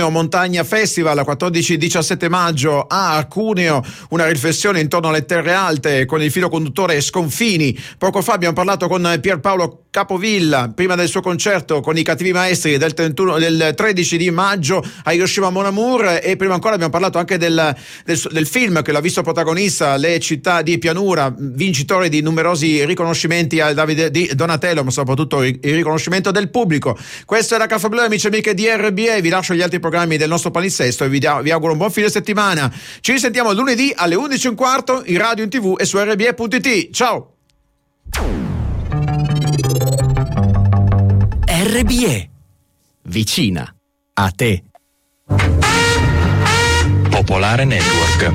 Cuneo Montagna Festival 14-17 maggio a Cuneo, una riflessione intorno alle terre alte con il filo conduttore Sconfini. Poco fa abbiamo parlato con Pierpaolo Capovilla prima del suo concerto con i Cattivi Maestri del 13 di maggio a Hiroshima Mon Amour, e prima ancora abbiamo parlato anche del film che l'ha visto protagonista, Le città di pianura, vincitore di numerosi riconoscimenti al Davide di Donatello, ma soprattutto il riconoscimento del pubblico. Questo è la Caffè Blu, amici e amiche di RBA. Vi lascio gli altri programmi del nostro palinsesto e vi auguro un buon fine settimana. Ci risentiamo lunedì alle 11:15 in radio, in TV e su rba.it. Ciao. RBA, vicina a te. Popolare Network.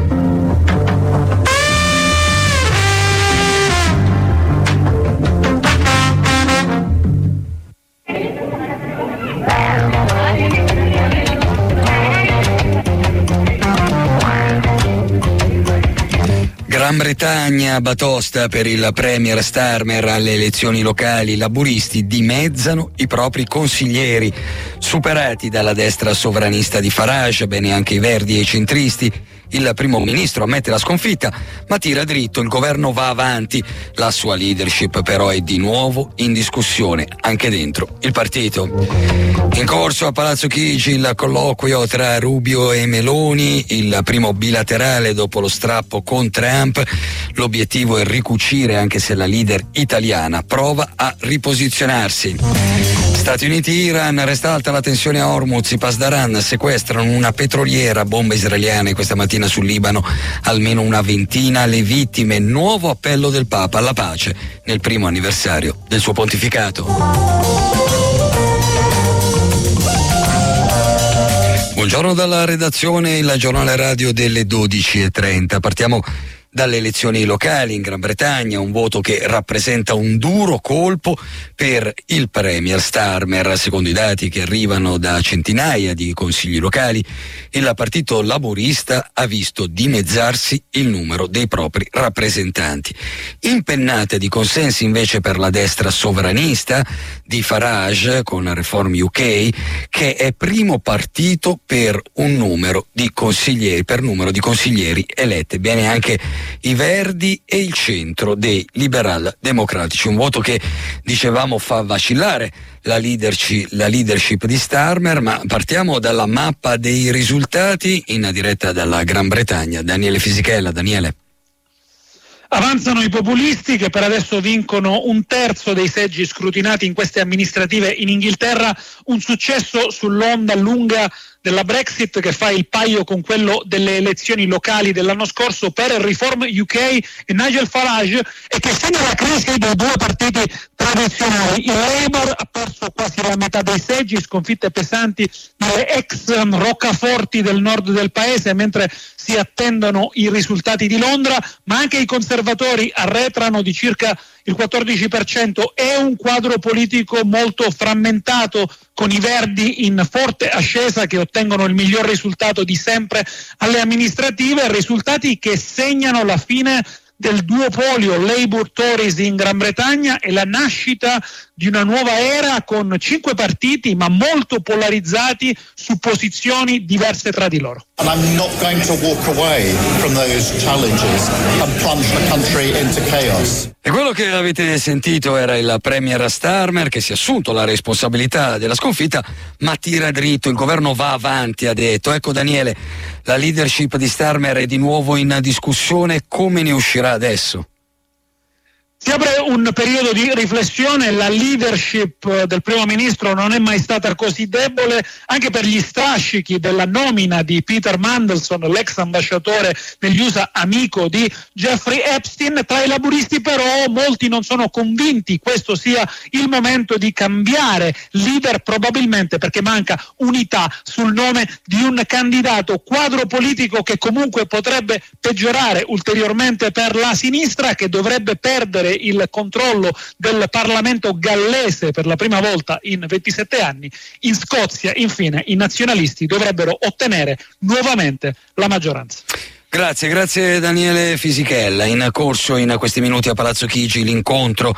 Gran Bretagna, batosta per il premier Starmer alle elezioni locali. I laburisti dimezzano i propri consiglieri, superati dalla destra sovranista di Farage, bene anche i verdi e i centristi. Il primo ministro ammette la sconfitta, ma tira dritto, il governo va avanti. La sua leadership però è di nuovo in discussione, anche dentro il partito. In corso a Palazzo Chigi il colloquio tra Rubio e Meloni, il primo bilaterale dopo lo strappo con Trump. L'obiettivo è ricucire, anche se la leader italiana prova a riposizionarsi. Stati Uniti-Iran, resta alta la tensione a Hormuz, i Pasdaran sequestrano una petroliera, bombe israeliane questa mattina sul Libano, almeno una ventina le vittime, nuovo appello del Papa alla pace nel primo anniversario del suo pontificato. Buongiorno dalla redazione, il giornale radio delle 12:30. Partiamo dalle elezioni locali in Gran Bretagna, un voto che rappresenta un duro colpo per il premier Starmer. Secondo i dati che arrivano da centinaia di consigli locali, il partito laburista ha visto dimezzarsi il numero dei propri rappresentanti. Impennate di consensi invece per la destra sovranista di Farage con Reform UK, che è primo partito per numero di consiglieri eletti. Bene anche i Verdi e il centro dei liberal democratici. Un voto che, dicevamo, fa vacillare la leadership di Starmer, ma partiamo dalla mappa dei risultati in diretta dalla Gran Bretagna. Daniele Fisichella. Daniele. Avanzano i populisti che per adesso vincono un terzo dei seggi scrutinati in queste amministrative in Inghilterra, un successo sull'onda lunga della Brexit che fa il paio con quello delle elezioni locali dell'anno scorso per Reform UK e Nigel Farage, e che segna la crisi dei due partiti tradizionali. Il Labour ha perso quasi la metà dei seggi, sconfitte pesanti nelle ex roccaforti del nord del paese, mentre si attendono i risultati di Londra, ma anche i conservatori arretrano di circa il 14%. È un quadro politico molto frammentato, con i Verdi in forte ascesa che ottengono il miglior risultato di sempre alle amministrative, risultati che segnano la fine del duopolio Labour-Tories in Gran Bretagna e la nascita di una nuova era con 5 partiti ma molto polarizzati su posizioni diverse tra di loro. And I'm not going to walk away from those challenges and plunge the country into chaos. E quello che avete sentito era il premier Starmer, che si è assunto la responsabilità della sconfitta, ma tira dritto, il governo va avanti, ha detto. Ecco Daniele, la leadership di Starmer è di nuovo in discussione, come ne uscirà adesso? Si apre un periodo di riflessione, la leadership del primo ministro non è mai stata così debole, anche per gli strascichi della nomina di Peter Mandelson, l'ex ambasciatore negli USA, amico di Jeffrey Epstein. Tra i laburisti però molti non sono convinti questo sia il momento di cambiare leader, probabilmente perché manca unità sul nome di un candidato, quadro politico che comunque potrebbe peggiorare ulteriormente per la sinistra, che dovrebbe perdere il controllo del Parlamento gallese per la prima volta in 27 anni. In Scozia, infine, i nazionalisti dovrebbero ottenere nuovamente la maggioranza. Grazie Daniele Fisichella. In corso in questi minuti a Palazzo Chigi l'incontro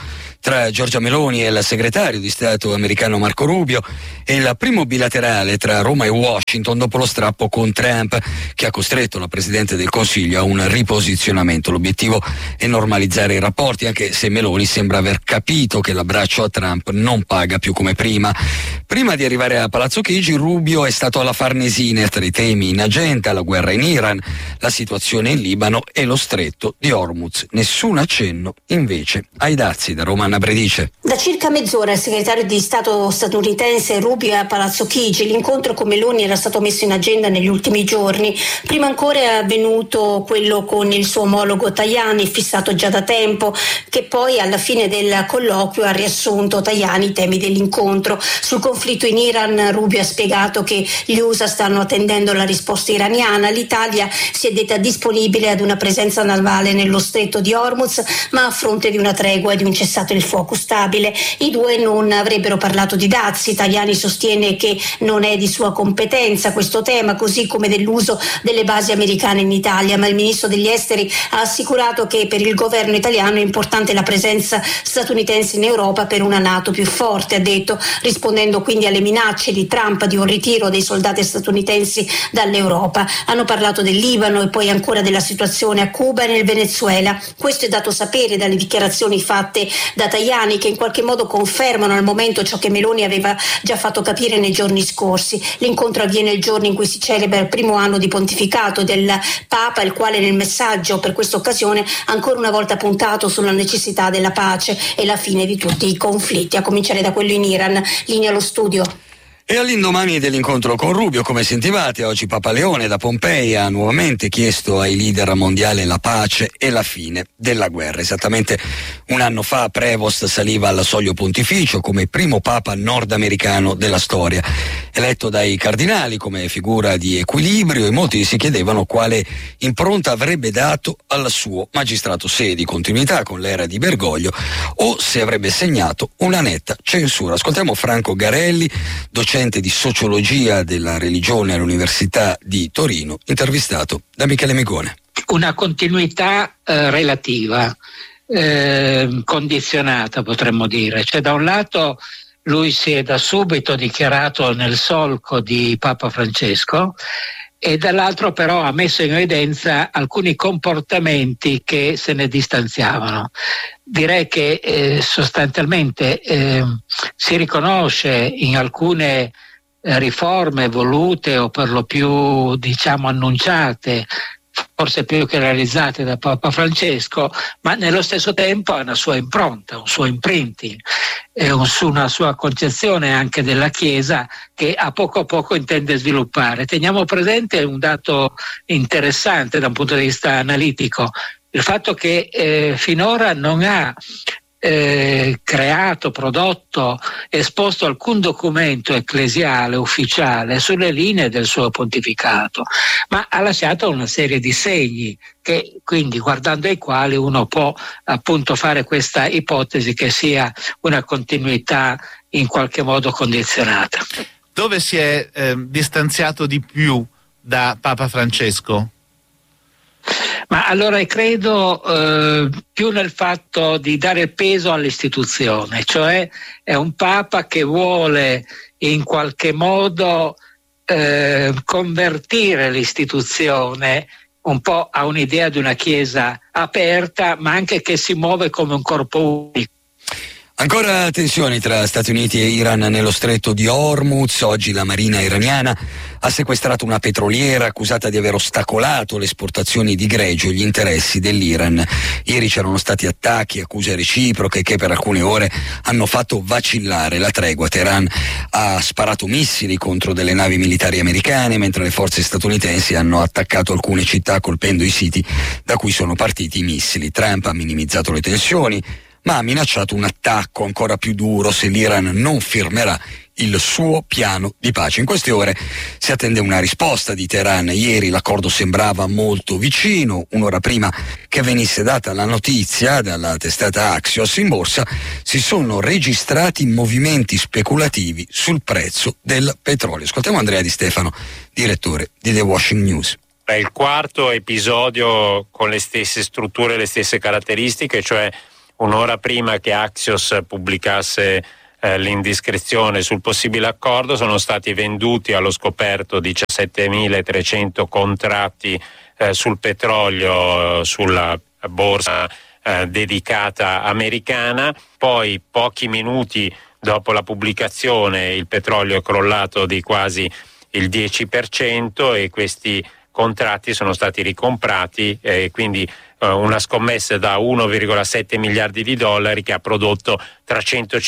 tra Giorgia Meloni e il segretario di Stato americano Marco Rubio è il primo bilaterale tra Roma e Washington dopo lo strappo con Trump, che ha costretto la Presidente del Consiglio a un riposizionamento. L'obiettivo è normalizzare i rapporti, anche se Meloni sembra aver capito che l'abbraccio a Trump non paga più come prima. Prima di arrivare a Palazzo Chigi, Rubio è stato alla Farnesina tra i temi in agenda: la guerra in Iran, la situazione in Libano e lo stretto di Hormuz. Nessun accenno invece ai dazi. Da Roma, Anna Bredice. Da circa mezz'ora il segretario di Stato statunitense Rubio è a Palazzo Chigi. L'incontro con Meloni era stato messo in agenda negli ultimi giorni. Prima ancora è avvenuto quello con il suo omologo Tajani, fissato già da tempo, che poi alla fine del colloquio ha riassunto Tajani i temi dell'incontro. Sul conflitto in Iran Rubio ha spiegato che gli USA stanno attendendo la risposta iraniana. L'Italia si è detta disponibile ad una presenza navale nello stretto di Hormuz, ma a fronte di una tregua e di un cessato il fuoco stabile. I due non avrebbero parlato di dazi. Tajani sostiene che non è di sua competenza questo tema, così come dell'uso delle basi americane in Italia, ma il ministro degli esteri ha assicurato che per il governo italiano è importante la presenza statunitense in Europa per una NATO più forte, ha detto, rispondendo quindi alle minacce di Trump di un ritiro dei soldati statunitensi dall'Europa. Hanno parlato del Libano e poi ancora della situazione a Cuba e nel Venezuela. Questo è dato sapere dalle dichiarazioni fatte da Tajani, che in qualche modo confermano al momento ciò che Meloni aveva già fatto capire nei giorni scorsi. L'incontro avviene il giorno in cui si celebra il primo anno di pontificato del Papa, il quale nel messaggio per questa occasione ha ancora una volta puntato sulla necessità della pace e la fine di tutti i conflitti, a cominciare da quello in Iran. Linea allo studio. E all'indomani dell'incontro con Rubio, come sentivate, oggi Papa Leone da Pompei ha nuovamente chiesto ai leader mondiali la pace e la fine della guerra. Esattamente un anno fa Prevost saliva al soglio pontificio come primo Papa nordamericano della storia, eletto dai cardinali come figura di equilibrio, e molti si chiedevano quale impronta avrebbe dato al suo magistrato, se di continuità con l'era di Bergoglio o se avrebbe segnato una netta censura. Ascoltiamo Franco Garelli, docente di sociologia della religione all'Università di Torino, intervistato da Michele Megone. Una continuità relativa, condizionata potremmo dire. Cioè, da un lato lui si è da subito dichiarato nel solco di Papa Francesco, e dall'altro però ha messo in evidenza alcuni comportamenti che se ne distanziavano. Direi che sostanzialmente si riconosce in alcune riforme volute o per lo più annunciate, forse più che realizzate da Papa Francesco, ma nello stesso tempo ha una sua impronta, un suo imprinting, una sua concezione anche della Chiesa che a poco intende sviluppare. Teniamo presente un dato interessante da un punto di vista analitico: il fatto che finora non ha creato, prodotto, esposto alcun documento ecclesiale ufficiale sulle linee del suo pontificato, ma ha lasciato una serie di segni che quindi, guardando ai quali, uno può appunto fare questa ipotesi che sia una continuità in qualche modo condizionata. Dove si è distanziato di più da Papa Francesco? Ma allora credo più nel fatto di dare peso all'istituzione, cioè è un Papa che vuole in qualche modo convertire l'istituzione un po' a un'idea di una Chiesa aperta, ma anche che si muove come un corpo unico. Ancora tensioni tra Stati Uniti e Iran nello stretto di Hormuz. Oggi la marina iraniana ha sequestrato una petroliera accusata di aver ostacolato le esportazioni di greggio e gli interessi dell'Iran. Ieri c'erano stati attacchi, accuse reciproche che per alcune ore hanno fatto vacillare la tregua. Teheran ha sparato missili contro delle navi militari americane, mentre le forze statunitensi hanno attaccato alcune città colpendo i siti da cui sono partiti i missili. Trump ha minimizzato le tensioni, ma ha minacciato un attacco ancora più duro se l'Iran non firmerà il suo piano di pace. In queste ore si attende una risposta di Teheran. Ieri l'accordo sembrava molto vicino. Un'ora prima che venisse data la notizia dalla testata Axios, in borsa si sono registrati movimenti speculativi sul prezzo del petrolio. Ascoltiamo Andrea Di Stefano, direttore di The Washington News. È il quarto episodio con le stesse strutture, le stesse caratteristiche, cioè un'ora prima che Axios pubblicasse l'indiscrezione sul possibile accordo, sono stati venduti allo scoperto 17.300 contratti sul petrolio sulla borsa dedicata americana. Poi, pochi minuti dopo la pubblicazione, il petrolio è crollato di quasi il 10% e questi contratti sono stati ricomprati, quindi una scommessa da 1,7 miliardi di dollari che ha prodotto tra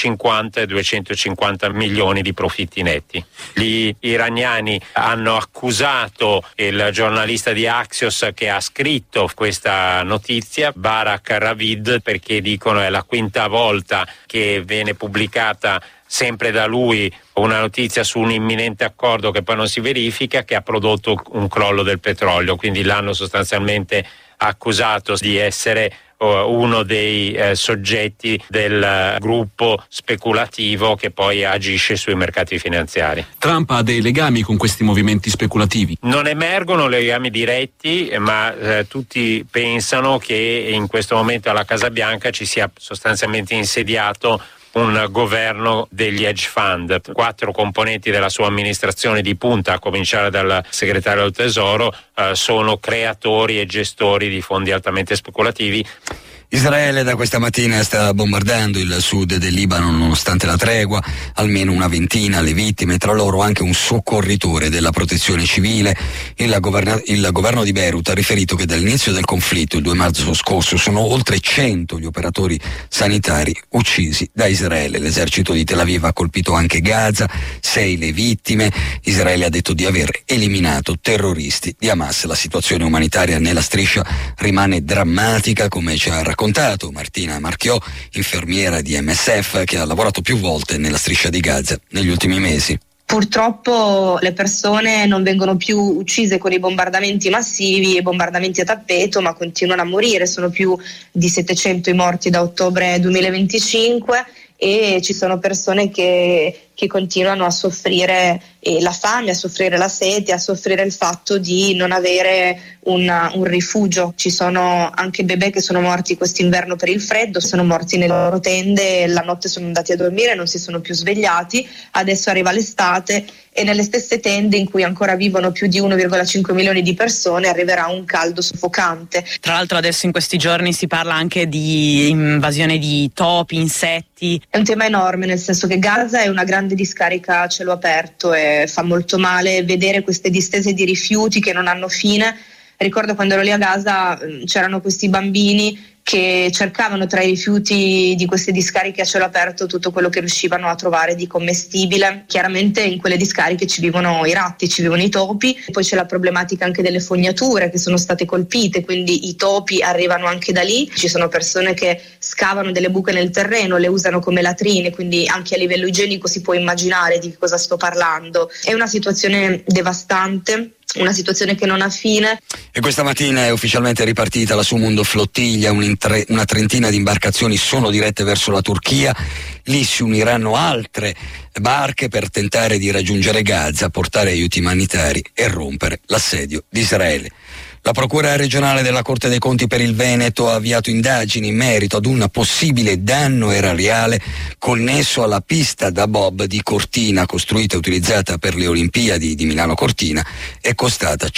150 e 250 milioni di profitti netti. Gli iraniani hanno accusato il giornalista di Axios che ha scritto questa notizia, Barak Ravid, perché dicono è la quinta volta che viene pubblicata sempre da lui una notizia su un imminente accordo che poi non si verifica, che ha prodotto un crollo del petrolio. Quindi l'hanno sostanzialmente accusato di essere uno dei soggetti del gruppo speculativo che poi agisce sui mercati finanziari. Trump ha dei legami con questi movimenti speculativi? Non emergono legami diretti, ma tutti pensano che in questo momento alla Casa Bianca ci sia sostanzialmente insediato un governo degli hedge fund. 4 componenti della sua amministrazione di punta, a cominciare dal segretario del Tesoro, sono creatori e gestori di fondi altamente speculativi. Israele da questa mattina sta bombardando il sud del Libano nonostante la tregua, almeno una ventina le vittime, tra loro anche un soccorritore della protezione civile. Il governo di Beirut ha riferito che dall'inizio del conflitto, il 2 marzo scorso, sono oltre 100 gli operatori sanitari uccisi da Israele. L'esercito di Tel Aviv ha colpito anche Gaza, 6 le vittime. Israele ha detto di aver eliminato terroristi di Hamas. La situazione umanitaria nella striscia rimane drammatica, come ci ha raccontato Martina Marchiò, infermiera di MSF che ha lavorato più volte nella striscia di Gaza negli ultimi mesi. Purtroppo le persone non vengono più uccise con i bombardamenti massivi e bombardamenti a tappeto, ma continuano a morire. Sono più di 700 i morti da ottobre 2025 e ci sono persone che continuano a soffrire la fame, a soffrire la sete, a soffrire il fatto di non avere un rifugio. Ci sono anche bebè che sono morti quest'inverno per il freddo, sono morti nelle loro tende, la notte sono andati a dormire, non si sono più svegliati. Adesso arriva l'estate e nelle stesse tende in cui ancora vivono più di 1,5 milioni di persone arriverà un caldo soffocante. Tra l'altro adesso in questi giorni si parla anche di invasione di topi, insetti. È un tema enorme, nel senso che Gaza è una grande discarica a cielo aperto e fa molto male vedere queste distese di rifiuti che non hanno fine. Ricordo quando ero lì a Gaza c'erano questi bambini che cercavano tra i rifiuti di queste discariche a cielo aperto tutto quello che riuscivano a trovare di commestibile. Chiaramente in quelle discariche ci vivono i ratti, ci vivono i topi, poi c'è la problematica anche delle fognature che sono state colpite, quindi i topi arrivano anche da lì. Ci sono persone che scavano delle buche nel terreno, le usano come latrine, quindi anche a livello igienico si può immaginare di cosa sto parlando. È una situazione devastante, una situazione che non ha fine. E questa mattina è ufficialmente ripartita la Sumundo Flottiglia, una trentina di imbarcazioni sono dirette verso la Turchia. Lì si uniranno altre barche per tentare di raggiungere Gaza, portare aiuti umanitari e rompere l'assedio di Israele. La Procura regionale della Corte dei Conti per il Veneto ha avviato indagini in merito ad un possibile danno erariale connesso alla pista da bob di Cortina, costruita e utilizzata per le Olimpiadi di Milano Cortina e costata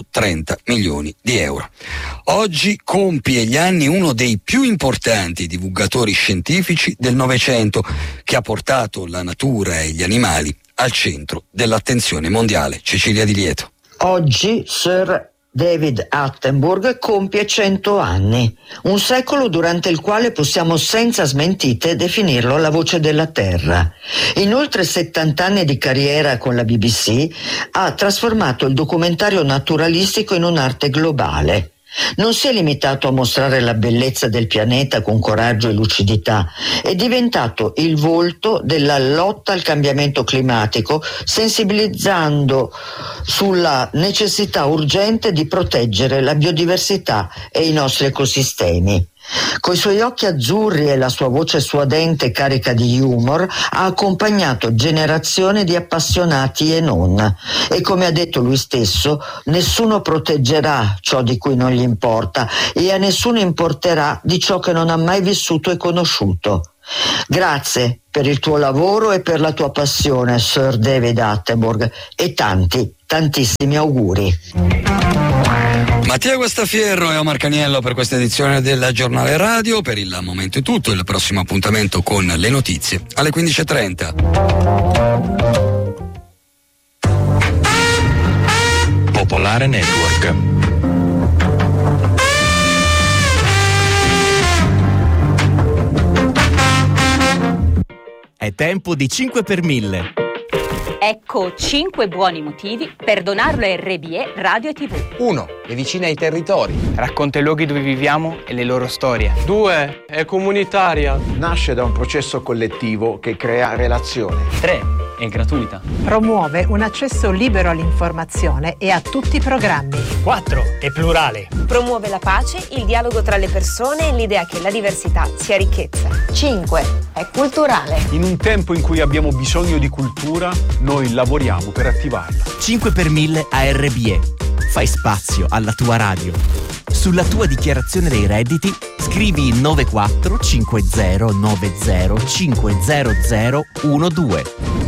130 milioni di euro. Oggi compie gli anni uno dei più importanti divulgatori scientifici del Novecento, che ha portato la natura e gli animali al centro dell'attenzione mondiale. Cecilia Di Lieto. Oggi Sir David Attenborough compie 100 anni, un secolo durante il quale possiamo senza smentite definirlo la voce della Terra. In oltre 70 anni di carriera con la BBC ha trasformato il documentario naturalistico in un'arte globale. Non si è limitato a mostrare la bellezza del pianeta con coraggio e lucidità, è diventato il volto della lotta al cambiamento climatico, sensibilizzando sulla necessità urgente di proteggere la biodiversità e i nostri ecosistemi. Coi suoi occhi azzurri e la sua voce suadente carica di humor ha accompagnato generazioni di appassionati e non. E come ha detto lui stesso, nessuno proteggerà ciò di cui non gli importa e a nessuno importerà di ciò che non ha mai vissuto e conosciuto. Grazie per il tuo lavoro e per la tua passione, Sir David Attenborough, e tantissimi auguri. Mattia Guastafierro e Omar Caniello per questa edizione del Giornale Radio. Per il momento è tutto, il prossimo appuntamento con le notizie alle 15:30. Popolare Network. È tempo di 5 per 1000. Ecco 5 buoni motivi per donarlo a RBE Radio e TV. 1. È vicina ai territori. Racconta i luoghi dove viviamo e le loro storie. 2. È comunitaria. Nasce da un processo collettivo che crea relazione. 3. È gratuita. Promuove un accesso libero all'informazione e a tutti i programmi. 4. È plurale. Promuove la pace, il dialogo tra le persone e l'idea che la diversità sia ricchezza. 5. È culturale. In un tempo in cui abbiamo bisogno di cultura, noi lavoriamo per attivarla. 5 per 1000 a RBE. Fai spazio alla tua radio. Sulla tua dichiarazione dei redditi scrivi 945090500012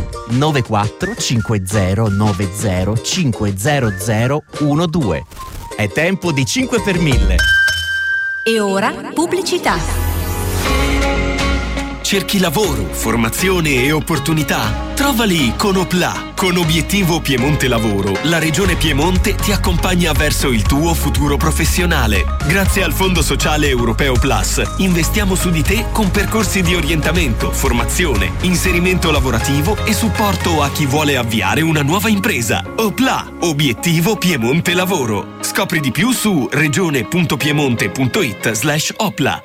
945090500012. È tempo di 5 per 1000. E ora pubblicità. Cerchi lavoro, formazione e opportunità? Trovali con Opla. Con Obiettivo Piemonte Lavoro, la Regione Piemonte ti accompagna verso il tuo futuro professionale. Grazie al Fondo Sociale Europeo Plus, investiamo su di te con percorsi di orientamento, formazione, inserimento lavorativo e supporto a chi vuole avviare una nuova impresa. Opla, Obiettivo Piemonte Lavoro. Scopri di più su regione.piemonte.it/Opla.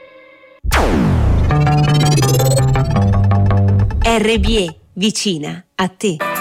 RBE, vicina a te.